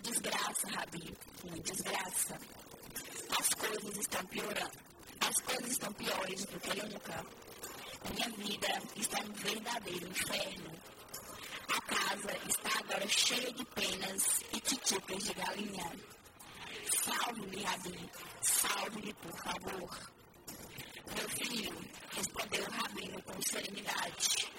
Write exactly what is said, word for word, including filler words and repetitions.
desgraça, Rabi, uma desgraça. As coisas estão piorando. As coisas estão piores do que nunca. Minha vida está um verdadeiro inferno. A casa está agora cheia de penas e titipas de galinha. Salve-me, Rabi, salve-me, por favor. Meu filho, respondeu o rabino com serenidade.